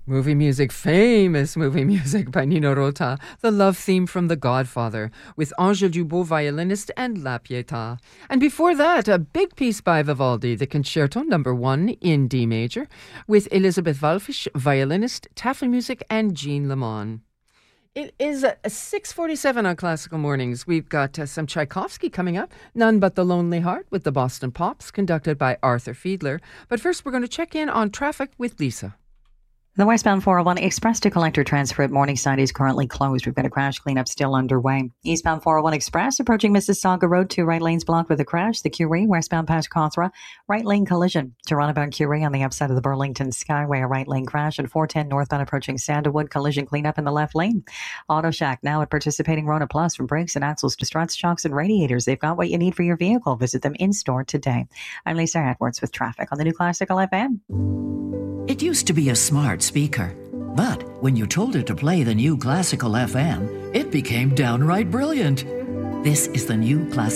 Movie music, famous movie music by Nino Rota, the love theme from The Godfather, with Angèle Dubois, violinist, and La Pietà. And before that, a big piece by Vivaldi, the Concerto No. 1 in D major, with Elizabeth Wallfisch, violinist, Tafelmusik, and Jean Lemon. It is 6:47 on Classical Mornings. We've got some Tchaikovsky coming up, None But the Lonely Heart with the Boston Pops, conducted by Arthur Fiedler. But first, we're going to check in on traffic with Lisa. The westbound 401 Express to Collector transfer at Morningside is currently closed. We've got a crash cleanup still underway. Eastbound 401 Express approaching Mississauga Road, 2 right lanes blocked with a crash. The Curie westbound past Cawthra, right lane collision. To runabout Curie on the upside of the Burlington Skyway, a right lane crash. And 410 northbound approaching Sandalwood, collision cleanup in the left lane. Auto Shack now at participating Rona Plus. From brakes and axles to struts, shocks, and radiators, they've got what you need for your vehicle. Visit them in store today. I'm Lisa Edwards with traffic on the new Classical FM. It used to be a smart speaker, but when you told it to play the new Classical FM, it became downright brilliant. This is the new Classical